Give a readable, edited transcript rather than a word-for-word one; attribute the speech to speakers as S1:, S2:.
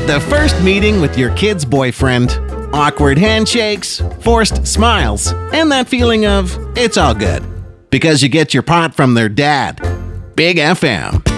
S1: The first meeting with your kid's boyfriend. Awkward handshakes, forced smiles, and that feeling of, it's all good. Because you get your pot from their dad. Big FM.